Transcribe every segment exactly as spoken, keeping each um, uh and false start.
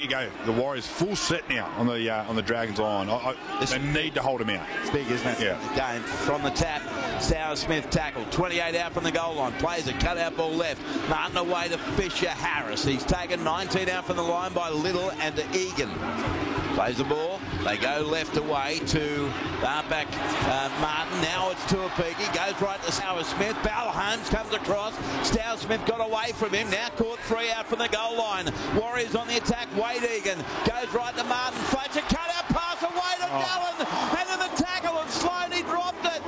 you go. The Warriors full set now on the uh, on the Dragons line. I, I, they need to hold him out. It's big, isn't it? Yeah. Game from the tap. Sauer Smith tackle. twenty-eight out from the goal line. Plays a cutout ball left. Martin away to Fisher Harris. He's taken nineteen out from the line by Little and to Egan. Plays the ball. They go left away to halfback uh, Martin. Now it's Tuapiki. Goes right to Sauer Smith. Bal Holmes comes across. Sauer Smith got away from him. Now caught three out from the goal line. Warriors on the attack. Wade Egan goes right to Martin. Floats a cutout pass away to Oh. Dallin. And in the tackle and Sloan, he dropped it.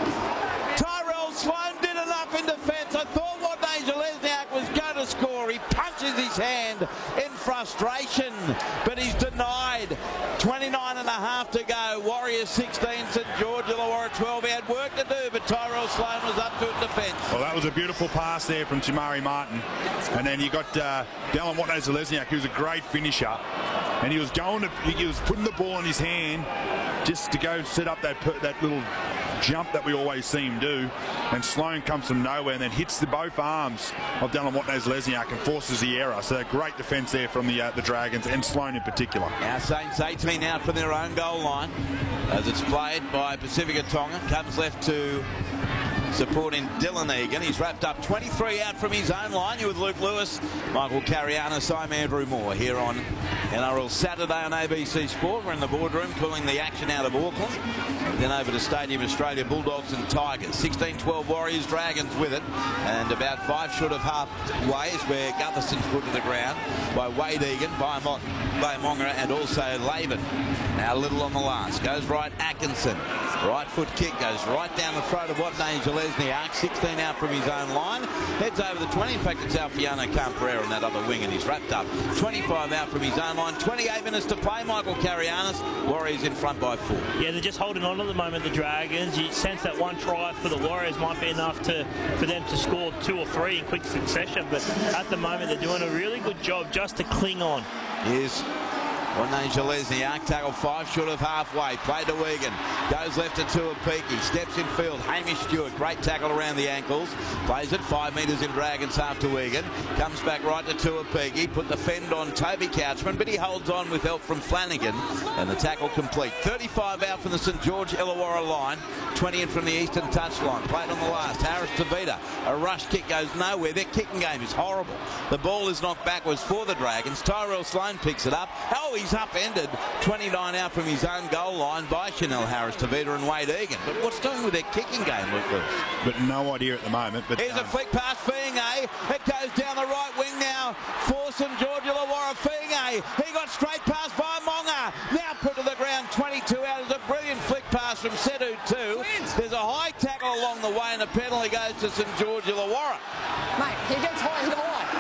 Tyrell Sloan did enough in defence. I thought what Lesniak was going to score. He punches his hand in frustration, but he's denied. twenty-nine and a half to go. Warriors sixteen, St George Illawarra twelve. He had work to do, but Tyrell Sloan was up to it in defence. Well, that was a beautiful pass there from Tamari Martin. And then you got uh, Dallin Watney-Zelezniak, who's a great finisher. And he was going to, he was putting the ball in his hand just to go set up that that little jump that we always see him do, and Sloan comes from nowhere and then hits the both arms of Dallin Watney-Zelezniak and forces the error. So great defence there from the uh, the Dragons and Sloan in particular. Now Saints eighteen out from their own goal line as it's played by Pacifica Tonga. Comes left to supporting Dylan Egan. He's wrapped up twenty-three out from his own line. You with Luke Lewis, Michael Carianis, I'm Andrew Moore here on N R L Saturday on A B C Sport. We're in the boardroom calling the action out of Auckland. Then over to Stadium Australia, Bulldogs and Tigers. sixteen twelve Warriors, Dragons with it. And about five short of halfway is where Gutherson's put to the ground by Wade Egan, by Monga and also Laban. Now Little on the last. Goes right Atkinson. Right foot kick goes right down the throat of Watney-Zelezniak. sixteen out from his own line. Heads over the twenty. In fact, it's Alfiano Camperera on that other wing and he's wrapped up. twenty-five out from his own line. twenty-eight minutes to play. Michael Carianis. Warriors in front by four. Yeah, they're just holding on at the moment, the Dragons. You sense that one try for the Warriors might be enough to for them to score two or three in quick succession. But at the moment, they're doing a really good job just to cling on. Here's Watney-Zelezniak, tackle five short of halfway. Play to Egan. Goes left to Tuapiki. Steps in field. Hamish Stewart. Great tackle around the ankles. Plays it five metres in Dragons half to Egan. Comes back right to Tuapiki. Put the fend on Toby Couchman, but he holds on with help from Flanagan. And the tackle complete. thirty-five out from the St George Illawarra line. twenty in from the eastern touchline. Played on the last. Harris Tavita. A rush kick goes nowhere. Their kicking game is horrible. The ball is knocked backwards for the Dragons. Tyrell Sloan picks it up. Oh, he's upended. twenty-nine out from his own goal line by Chanel Harris Tavita and Wade Egan. But what's doing with their kicking game, Luke Lewis? But no idea at the moment. But here's um, a flick past Fiinga. It goes down the right wing now for St George Illawarra. Fiinga. He got straight past by Monga. Now put to the ground. twenty-two out. It's a brilliant flick pass from Sedu too. There's a high tackle along the way and a penalty goes to St George Illawarra. Mate, he gets high, hit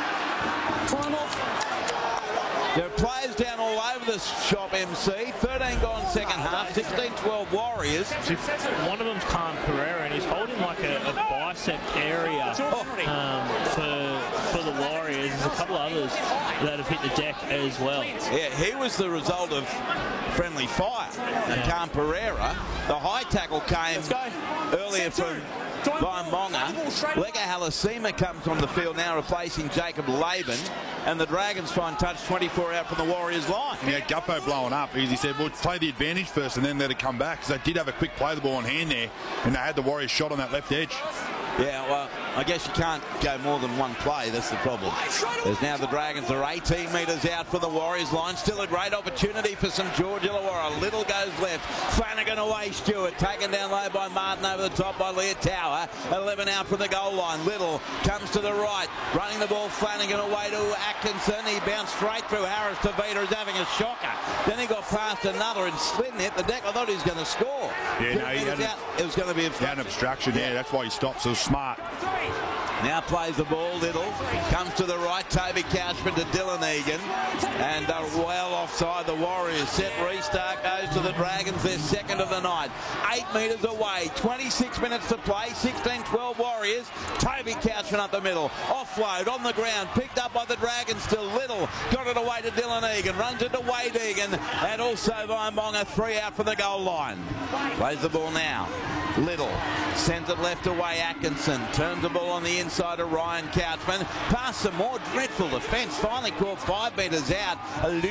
high. Time off. There are players down all over the shop, M C. thirteen gone second half. sixteen twelve Warriors. One of them's Khan Pereira, and he's holding like a, a bicep area um, for, for the Warriors. There's a couple others that have hit the deck as well. Yeah, he was the result of friendly fire. And yeah. Khan Pereira, the high tackle came earlier from by Monga. Lega Halasima comes on the field now, replacing Jacob Laban. And the Dragons find touch twenty-four out from the Warriors line. Yeah, Guppo blowing up. He said, well, play the advantage first and then let it come back. Because they did have a quick play the ball in hand there. And they had the Warriors shot on that left edge. Yeah, well, I guess you can't go more than one play. That's the problem. As now the Dragons are eighteen metres out for the Warriors line. Still a great opportunity for St George Illawarra. Little goes left. Flanagan away. Stewart taken down low by Martin over the top by Leah Tower. eleven out from the goal line. Little comes to the right. Running the ball. Flanagan away to Atkinson. He bounced straight through Harris. Tavita is having a shocker. Then he got past another and slid and hit the deck. I thought he was going to score. Yeah, no, he it, had was out. It was going to be obstruction. An obstruction, yeah. That's why he stopped so smart. Now plays the ball, Little. Comes to the right, Toby Couchman to Dylan Egan. And uh, well offside, the Warriors. Set restart goes to the Dragons, their second of the night. Eight metres away, twenty-six minutes to play, sixteen twelve Warriors. Toby Couchman up the middle. Offload on the ground, picked up by the Dragons still. Little got it away to Dylan Egan. Runs into Wade Egan. And also Vaimonga, three out from the goal line. Plays the ball now. Little sends it left away. Atkinson turns the ball on the inside of Ryan Couchman. Past some more dreadful defence. Finally caught five metres out.